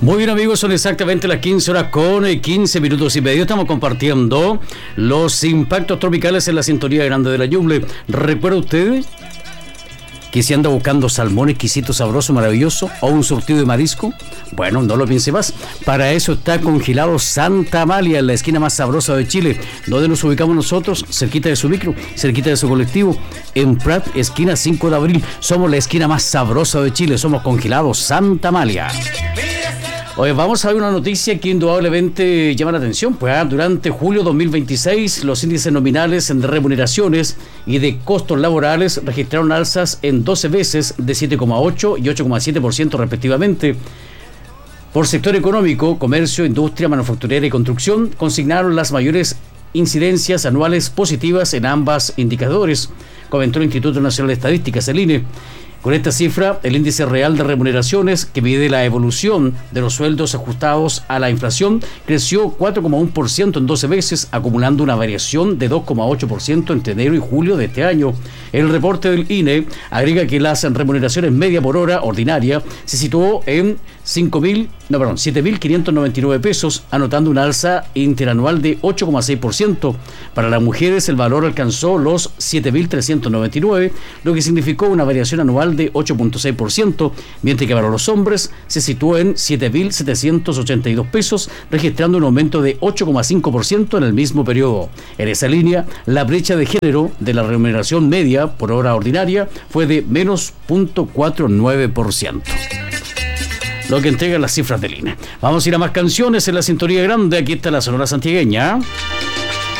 Muy bien, amigos, son exactamente las 15 horas con 15 minutos y medio. Estamos compartiendo los impactos tropicales en la sintonía grande de la Ñuble. ¿Recuerda usted que si anda buscando salmón exquisito, sabroso, maravilloso o un surtido de marisco? Bueno, no lo piense más. Para eso está Congelado Santa Amalia, en la esquina más sabrosa de Chile. ¿Dónde nos ubicamos nosotros? Cerquita de su micro, cerquita de su colectivo, en Prat, esquina 5 de abril. Somos la esquina más sabrosa de Chile. Somos Congelado Santa Amalia. Oye, vamos a ver una noticia que indudablemente llama la atención. Pues durante julio 2026, los índices nominales de remuneraciones y de costos laborales registraron alzas en 12 veces de 7,8 y 8,7% respectivamente. Por sector económico, comercio, industria, manufacturera y construcción consignaron las mayores incidencias anuales positivas en ambos indicadores, comentó el Instituto Nacional de Estadísticas, el INE. Con esta cifra, el índice real de remuneraciones, que mide la evolución de los sueldos ajustados a la inflación, creció 4,1% en 12 meses, acumulando una variación de 2,8% entre enero y julio de este año. El reporte del INE agrega que las remuneraciones media por hora ordinaria se situó en 7.599 pesos, anotando una alza interanual de 8,6%. Para las mujeres, el valor alcanzó los 7.399, lo que significó una variación anual de 8,6%, mientras que para los hombres se situó en 7.782 pesos, registrando un aumento de 8,5% en el mismo periodo. En esa línea, la brecha de género de la remuneración media por hora ordinaria fue de menos 0,49%. Lo que entrega las cifras del INE. Vamos a ir a más canciones en la sintonía grande. Aquí está la Sonora Santiagueña.